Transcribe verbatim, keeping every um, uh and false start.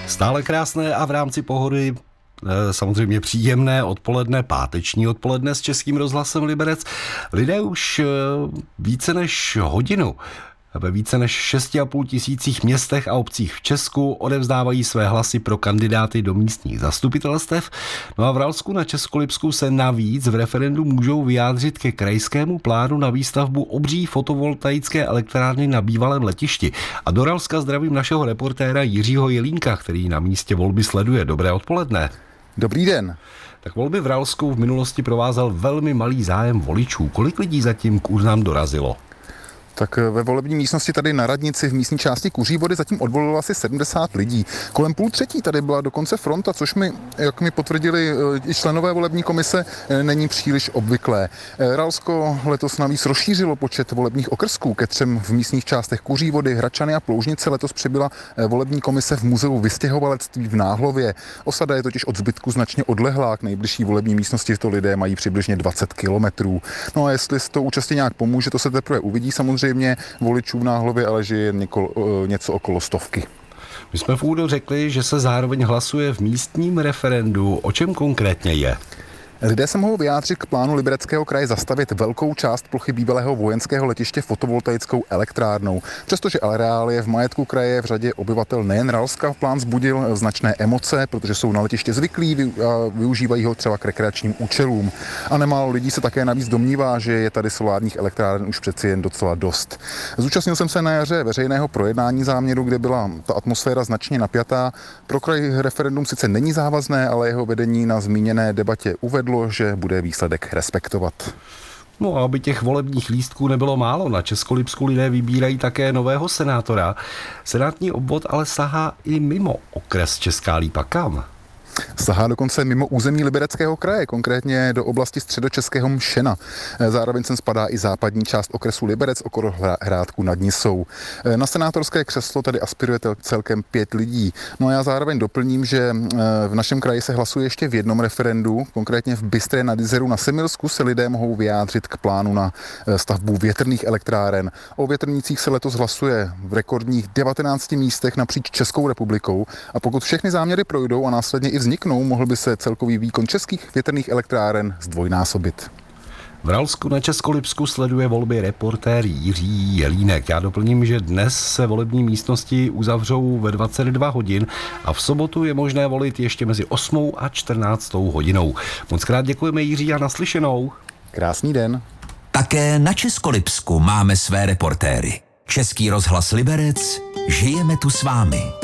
Stále krásné a v rámci pohody samozřejmě příjemné odpoledne, páteční odpoledne s Českým rozhlasem Liberec. Lidé už více než hodinu ve více než šesti a půl tisících městech a obcích v Česku odevzdávají své hlasy pro kandidáty do místních zastupitelstev. No a v Ralsku na Českolipsku se navíc v referendu můžou vyjádřit ke krajskému plánu na výstavbu obří fotovoltaické elektrárny na bývalém letišti. A do Ralska zdravím našeho reportéra Jiřího Jelínka, který na místě volby sleduje. Dobré odpoledne. Dobrý den. Tak volby v Ralsku v minulosti provázel velmi malý zájem voličů. Kolik lidí zatím k urnám dorazilo? Tak ve volební místnosti tady na radnici v místní části Kuří Vody zatím odvolilo asi sedmdesát lidí. Kolem půl třetí tady byla dokonce fronta, což mi, jak mi potvrdili i členové volební komise, není příliš obvyklé. Ralsko letos navíc rozšířilo počet volebních okrsků. Ke třem v místních částech Kuří Vody, Hradčany a Ploužnice letos přibyla volební komise v muzeu vystěhovalectví v Náhlově. Osada je totiž od zbytku značně odlehlá, k nejbližší volební místnosti to lidé mají přibližně dvacet kilometrů. No a jestli to účastí nějak pomůže, to se teprve uvidí samozřejmě. Samozřejmě voličů v Náhlově, ale že je něko, něco okolo stovky. My jsme v úvodu řekli, že se zároveň hlasuje v místním referendu. O čem konkrétně je? Lidé se mohou vyjádřit k plánu Libereckého kraje zastavit velkou část plochy bývalého vojenského letiště fotovoltaickou elektrárnou. Přestože areál je v majetku kraje, v řadě obyvatel nejen Ralska plán vzbudil značné emoce, protože jsou na letiště zvyklí a využívají ho třeba k rekreačním účelům. A nemálo lidí se také navíc domnívá, že je tady solárních elektráren už přeci jen docela dost. Zúčastnil jsem se na jaře veřejného projednání záměru, kde byla ta atmosféra značně napjatá. Pro kraj referendum sice není závazné, ale jeho vedení na zmíněné debatě uvedlo, že bude výsledek respektovat. No a aby těch volebních lístků nebylo málo, na Českolipsku lidé vybírají také nového senátora. Senátní obvod ale sahá i mimo okres Česká Lípa. Kam? Sahá dokonce mimo území Libereckého kraje, konkrétně do oblasti středočeského Mšena. Zároveň sem spadá i západní část okresu Liberec okolo Hrádku nad Nisou. Na senátorské křeslo tady aspiruje celkem pět lidí. No a já zároveň doplním, že v našem kraji se hlasuje ještě v jednom referendu, konkrétně v Bystré nad Jizeru na Semilsku se lidé mohou vyjádřit k plánu na stavbu větrných elektráren. O větrnících se letos hlasuje v rekordních devatenácti místech napříč Českou republikou a pokud všechny záměry projdou a následně i vzniknou, mohl by se celkový výkon českých větrných elektráren zdvojnásobit. V Ralsku na Českolipsku sleduje volby reportér Jiří Jelínek. Já doplním, že dnes se volební místnosti uzavřou ve dvacet dva hodin a v sobotu je možné volit ještě mezi osmou a čtrnáctou hodinou. Moc krát děkujeme, Jiří, a naslyšenou. Krásný den. Také na Českolipsku máme své reportéry. Český rozhlas Liberec, žijeme tu s vámi.